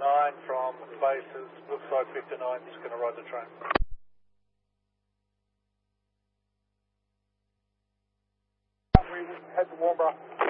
from bases. Looks like Victor 9 is going to ride the train. We head to Warnbro.